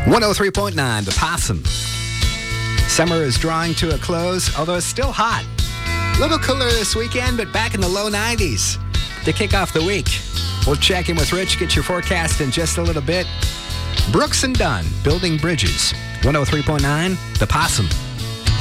103.9, The Possum. Summer is drawing to a close, although it's still hot. A little cooler this weekend, but back in the low 90s to kick off the week. We'll check in with Rich, get your forecast in just a little bit. Brooks and Dunn, Building Bridges. 103.9, The Possum.